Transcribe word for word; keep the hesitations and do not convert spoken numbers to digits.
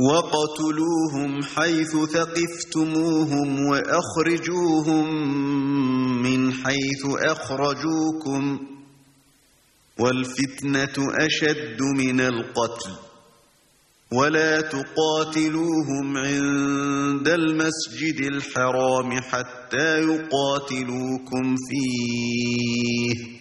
وَاقْتُلُوهُمْ حَيْثُ ثَقِفْتُمُوهُمْ وَأَخْرِجُوهُمْ مِنْ حَيْثُ أَخْرَجُوكُمْ ۚ وَالْفِتْنَةُ أَشَدُّ مِنَ الْقَتْلِ ۚ وَلَا تُقَاتِلُوهُمْ عِندَ الْمَسْجِدِ الْحَرَامِ حَتَّىٰ يُقَاتِلُوكُمْ فِيهِ ۖ